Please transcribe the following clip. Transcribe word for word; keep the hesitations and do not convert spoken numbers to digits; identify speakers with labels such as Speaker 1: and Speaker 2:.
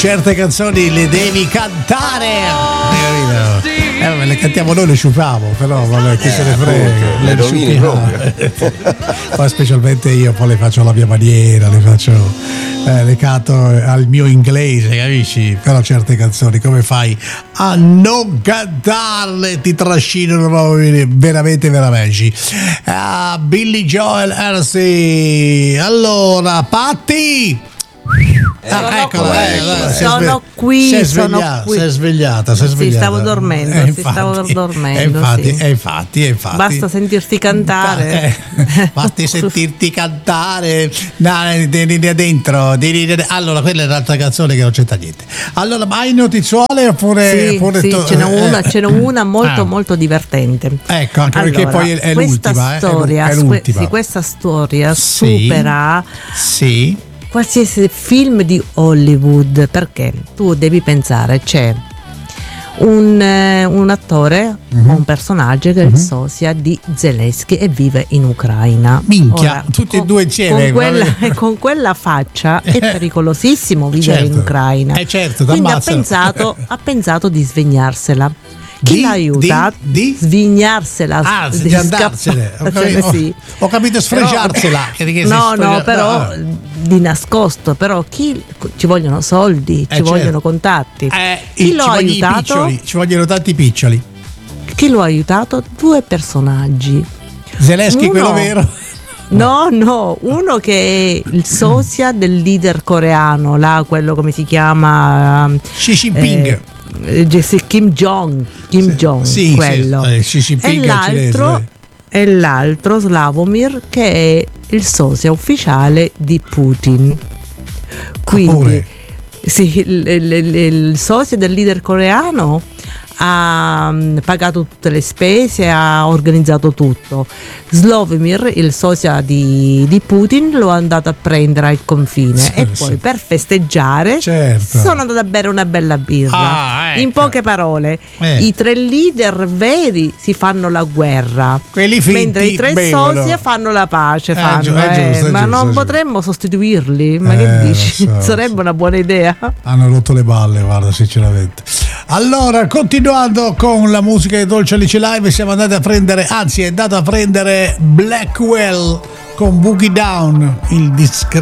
Speaker 1: certe canzoni le devi cantare. Eh, le cantiamo noi, le sciupiamo, però vabbè, chi eh, se ne frega,
Speaker 2: le domini proprio.
Speaker 1: Poi specialmente io poi le faccio alla mia maniera, le faccio eh, le canto al mio inglese, capisci? Però certe canzoni come fai a non cantarle? Ti trascinano veramente veramente. Ah, Billy Joel Hersey. Allora, Patti.
Speaker 3: Ah, eccola, eccola, sono qui,
Speaker 1: si è
Speaker 3: sono qui.
Speaker 1: Si è svegliata, si è svegliata.
Speaker 3: Sì, stavo dormendo,
Speaker 1: eh,
Speaker 3: si stavo dormendo.
Speaker 1: E infatti,
Speaker 3: sì.
Speaker 1: e infatti, e infatti.
Speaker 3: Basta sentirti cantare.
Speaker 1: Eh, basti sentirti cantare dentro. Allora, quella è un'altra canzone che non c'entra niente. Allora, ma hai notizuole oppure?
Speaker 3: Sì,
Speaker 1: oppure
Speaker 3: sì
Speaker 1: to-
Speaker 3: ce n'è una,
Speaker 1: eh.
Speaker 3: ce n'è una molto
Speaker 1: ah.
Speaker 3: molto divertente.
Speaker 1: Ecco, anche
Speaker 3: allora,
Speaker 1: perché poi è
Speaker 3: questa
Speaker 1: l'ultima.
Speaker 3: Storia,
Speaker 1: eh, è l'ultima.
Speaker 3: Sì, questa storia
Speaker 1: sì.
Speaker 3: supera.
Speaker 1: Sì.
Speaker 3: Qualsiasi film di Hollywood, perché tu devi pensare, c'è un, eh, un attore
Speaker 1: uh-huh.
Speaker 3: o un personaggio che è il uh-huh. sosia di Zelensky e vive in Ucraina.
Speaker 1: Minchia,
Speaker 3: Ora,
Speaker 1: tutti
Speaker 3: con,
Speaker 1: e due insieme.
Speaker 3: Con quella, con quella faccia è pericolosissimo vivere
Speaker 1: certo.
Speaker 3: in Ucraina.
Speaker 1: Eh certo,
Speaker 3: quindi ha pensato, ha pensato di svignarsela. Chi
Speaker 1: di,
Speaker 3: l'ha aiutato?
Speaker 1: Di, di?
Speaker 3: Svignarsela.
Speaker 1: Ah, di, di andarsene. Ho capito,
Speaker 3: sì.
Speaker 1: ho capito sfregiarsela.
Speaker 3: Però,
Speaker 1: che
Speaker 3: no,
Speaker 1: sfregia...
Speaker 3: no, però ah. di nascosto. Però chi ci vogliono soldi,
Speaker 1: eh,
Speaker 3: ci vogliono
Speaker 1: certo.
Speaker 3: contatti.
Speaker 1: Eh,
Speaker 3: chi
Speaker 1: ci
Speaker 3: lo ha aiutato?
Speaker 1: Piccioli, ci vogliono tanti piccioli.
Speaker 3: Chi lo ha aiutato? Due personaggi.
Speaker 1: Zelensky,
Speaker 3: Uno,
Speaker 1: quello vero?
Speaker 3: No, no, uno che è il sosia del leader coreano, là, quello come si chiama?
Speaker 1: Xi Jinping.
Speaker 3: Eh, Kim Jong, Kim sì, Jong,
Speaker 1: sì,
Speaker 3: quello.
Speaker 1: Sì, sì,
Speaker 3: e, l'altro, e l'altro Slavomir che è il sosia ufficiale di Putin. Quindi
Speaker 1: ah,
Speaker 3: sì, il, il, il, il sosia del leader coreano ha um, pagato tutte le spese, ha organizzato tutto. Slavomir, il sosia di, di Putin, lo è andato a prendere al confine sì, e poi sì. per festeggiare
Speaker 1: certo.
Speaker 3: sono andato a bere una bella birra.
Speaker 1: Ah, ecco.
Speaker 3: In poche parole,
Speaker 1: eh.
Speaker 3: i tre leader veri si fanno la guerra,
Speaker 1: quelli finti
Speaker 3: mentre i tre
Speaker 1: bevono.
Speaker 3: sosia fanno la pace.
Speaker 1: Eh,
Speaker 3: fanno,
Speaker 1: giusto,
Speaker 3: eh.
Speaker 1: giusto,
Speaker 3: ma
Speaker 1: giusto,
Speaker 3: non
Speaker 1: giusto.
Speaker 3: potremmo sostituirli? Ma
Speaker 1: eh,
Speaker 3: che dici?
Speaker 1: So,
Speaker 3: Sarebbe
Speaker 1: so.
Speaker 3: una buona idea.
Speaker 1: Hanno rotto le balle, guarda, sinceramente. Allora, continuando con la musica di Dolce Alice Live, siamo andati a prendere, anzi è andato a prendere Blackwell con Boogie Down, il discreto